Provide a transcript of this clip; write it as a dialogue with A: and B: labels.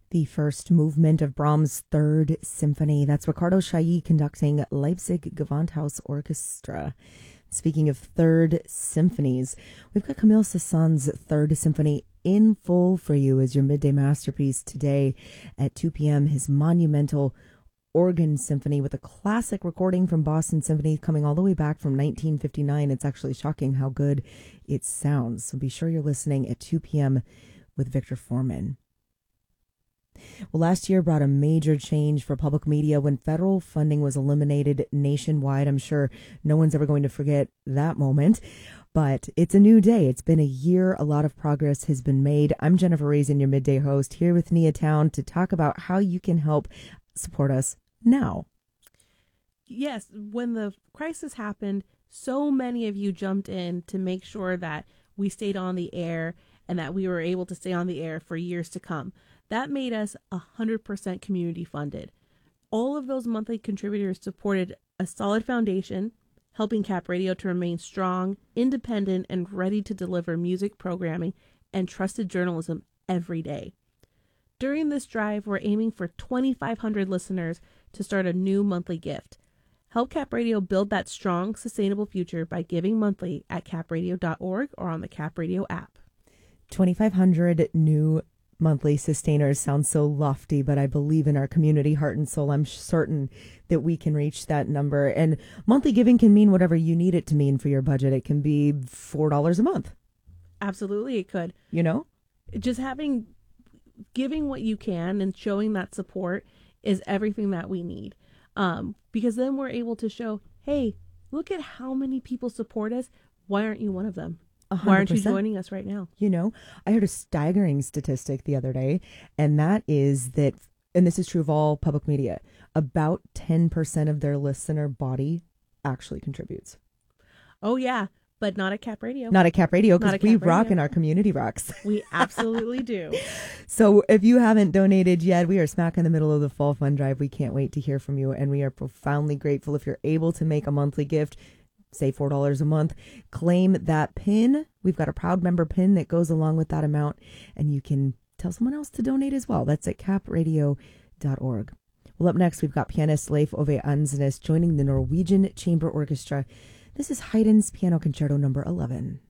A: The first movement of Brahms' Third Symphony. That's Ricardo Chailly conducting Leipzig Gewandhaus Orchestra. Speaking of third symphonies, we've got Camille Saint-Saëns' Third Symphony in full for you as your midday masterpiece today at 2 p.m. His monumental organ symphony with a classic recording from Boston Symphony coming all the way back from 1959. It's actually shocking how good it sounds. So be sure you're listening at 2 p.m. with Victor Foreman. Well, last year brought a major change for public media when federal funding was eliminated nationwide. I'm sure no one's ever going to forget that moment, but it's a new day. It's been a year. A lot of progress has been made. I'm Jennifer Raisin, your midday host, here with Nia Town to talk about how you can help support us now.
B: Yes, when the crisis happened, so many of you jumped in to make sure that we stayed on the air and that we were able to stay on the air for years to come. That made us 100% community funded. All of those monthly contributors supported a solid foundation, helping Cap Radio to remain strong, independent, and ready to deliver music programming and trusted journalism every day. During this drive, we're aiming for 2,500 listeners to start a new monthly gift. Help Cap Radio build that strong, sustainable future by giving monthly at capradio.org or on the Cap Radio app.
A: 2,500 new monthly sustainers sounds so lofty, but I believe in our community, heart and soul. I'm certain that we can reach that number. And monthly giving can mean whatever you need it to mean for your budget. It can be $4 a month.
B: Absolutely, it could.
A: You know?
B: Just giving what you can and showing that support is everything that we need. Because then we're able to show, hey, look at how many people support us. Why aren't you one of them?
A: 100%.
B: Why aren't you joining us right now?
A: You know, I heard a staggering statistic the other day, and that is that, and this is true of all public media, about 10% of their listener body actually contributes.
B: Oh, yeah, but not at Cap Radio.
A: Not at Cap Radio, because we rock
B: Radio.
A: and our community rocks.
B: We absolutely do.
A: So if you haven't donated yet, we are smack in the middle of the Fall Fund Drive. We can't wait to hear from you, and we are profoundly grateful if you're able to make a monthly gift. Say $4 a month, claim that pin. We've got a proud member pin that goes along with that amount, and you can tell someone else to donate as well. That's at capradio.org. Well, up next, we've got pianist Leif Ove Andsnes joining the Norwegian Chamber Orchestra. This is Haydn's Piano Concerto number 11.